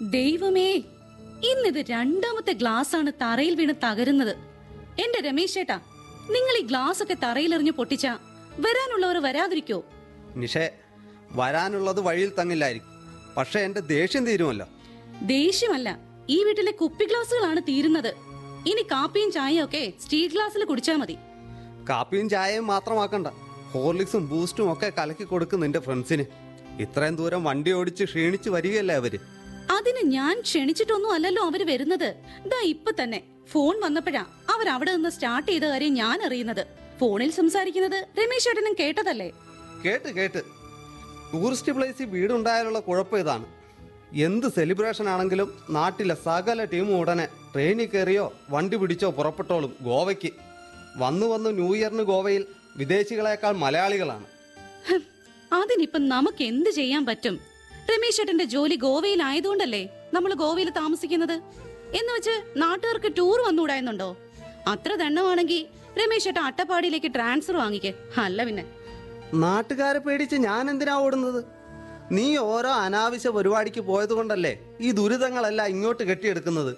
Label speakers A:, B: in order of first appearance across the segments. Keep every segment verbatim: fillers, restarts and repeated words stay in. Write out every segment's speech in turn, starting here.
A: ദൈവമേ, ഇന്നിത് രണ്ടാമത്തെ ഗ്ലാസ് ആണ് തറയിൽ വീണ് തകരുന്നത്. എന്റെ രമേശ് ചേട്ടാ, നിങ്ങൾ ഈ ഗ്ലാസ് ഒക്കെ തറയിലെറിഞ്ഞു പൊട്ടിച്ച വരാനുള്ളവർ വരാതിരിക്കോ?
B: നിഷേ, വരാനുള്ളത് വഴിയിൽ തങ്ങില്ലായിരിക്കും. പക്ഷെ എന്റെ ദേഷ്യം തീരുമല്ലോ.
A: ദേഷ്യമല്ല, ഈ വീട്ടിലെ കുപ്പി ഗ്ലാസുകളാണ് തീരുന്നത്. ഇനി കാപ്പിയും ചായയും ഒക്കെ സ്റ്റീൽ ഗ്ലാസ്സിൽ കുടിച്ചാ മതി.
B: കാപ്പിയും ചായയും മാത്രമാക്കണ്ട, ഹോർലിക്സും ബൂസ്റ്റും ഒക്കെ കലക്കി കൊടുക്കും നിന്റെ ഫ്രണ്ട്സിന്. ഇത്രയും ദൂരം വണ്ടി ഓടിച്ച് ക്ഷീണിച്ച് വരികയല്ലേ അവര്.
A: അതിന് ഞാൻ ക്ഷണിച്ചിട്ടൊന്നും അല്ലല്ലോ അവര് വരുന്നത്. ദാ ഇപ്പൊ തന്നെ ഫോൺ വന്നപ്പോഴാ അവർ അവിടെ നിന്ന് സ്റ്റാർട്ട് ചെയ്ത കാര്യം ഞാൻ അറിയുന്നത്. ഫോണിൽ സംസാരിക്കുന്നത് രമേശ് ചേട്ടനും കേട്ടതല്ലേ?
B: കേട്ട് കേട്ട് ടൂറിസ്റ്റ് പ്ലേസിൽ വീടുണ്ടായാലുള്ള കുഴപ്പം ഇതാണ്. എന്ത് സെലിബ്രേഷൻ ആണെങ്കിലും നാട്ടിലെ സകല ടീമും ഉടനെ ട്രെയിനിൽ കയറിയോ വണ്ടി പിടിച്ചോ പുറപ്പെട്ടോളും ഗോവയ്ക്ക്. വന്നു വന്നു ന്യൂ ഇയറിന് ഗോവയിൽ വിദേശികളെക്കാൾ മലയാളികളാണ്.
A: അതിനിപ്പം നമുക്ക് എന്ത് ചെയ്യാൻ പറ്റും? രമേശ് ചേട്ടന്റെ ജോലി ഗോവയിലായതുകൊണ്ടല്ലേ നമ്മൾ ഗോവയിൽ താമസിക്കുന്നത്. എന്ന് വെച്ച് നാട്ടുകാർക്ക് ടൂർ വന്നുകൂടായെന്നുണ്ടോ? അത്ര ദണ്ണമാണെങ്കിൽ രമേശ് ചേട്ടൻ അട്ടപ്പാടിയിലേക്ക് ട്രാൻസ്ഫർ വാങ്ങിക്കേ. അല്ല പിന്നെ
B: നാട്ടുകാരെ പേടിച്ച് ഞാൻ എന്തിനാ ഓടുന്നത്? നീ ഓരോ അനാവശ്യ പരിപാടിക്ക് പോയത് കൊണ്ടല്ലേ ഈ ദുരിതങ്ങളെല്ലാം ഇങ്ങോട്ട് കെട്ടിയെടുക്കുന്നത്.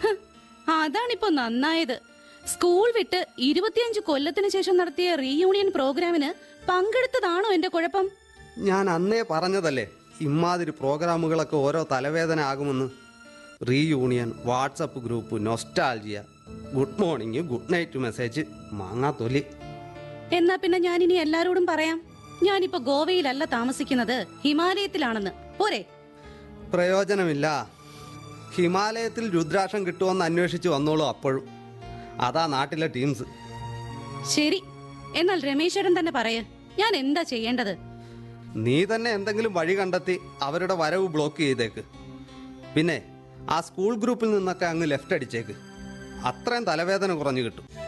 A: അതാണിപ്പോ നന്നായത്. സ്കൂൾ വിട്ട് ഇരുപത്തിയഞ്ച് കൊല്ലത്തിന് ശേഷം നടത്തിയ റീയൂണിയൻ പ്രോഗ്രാമിന് പങ്കെടുത്തതാണോ എന്റെ കുഴപ്പം?
B: ഞാൻ അന്നേ പറഞ്ഞതല്ലേ ഇമാതിരി പ്രോഗ്രാമുകളൊക്കെ ഓരോ തലവേദന ആകുമെന്ന്. Reunion, WhatsApp group, nostalgia, good morning, good night message, മാങ്ങാ തൊലി.
A: എന്നാ പിന്നെ ഞാനിനി എല്ലാരോടും പറയാം, ഞാനിപ്പോ ഗോവയിലല്ല താമസിക്കുന്നത്, ഹിമാലയത്തിലാണെന്ന്. പോരെ?
B: പ്രയോജനമില്ല. ഹിമാലയത്തിൽ രുദ്രാക്ഷം കിട്ടുമെന്ന് അന്വേഷിച്ച് വന്നോളൂ. അപ്പോഴും അതാ നാട്ടിലെ ടീംസ്.
A: ശരി, എന്നാൽ രമേശ്വരൻ തന്നെ പറയ, ഞാൻ എന്താ ചെയ്യേണ്ടത്?
B: നീ തന്നെ എന്തെങ്കിലും വഴി കണ്ടെത്തി അവരുടെ വരവ് ബ്ലോക്ക് ചെയ്തേക്ക്. പിന്നെ ആ സ്കൂൾ ഗ്രൂപ്പിൽ നിന്നൊക്കെ അങ്ങ് ലെഫ്റ്റ് അടിച്ചേക്ക്. അത്രയും തലവേദന കുറഞ്ഞു കിട്ടും.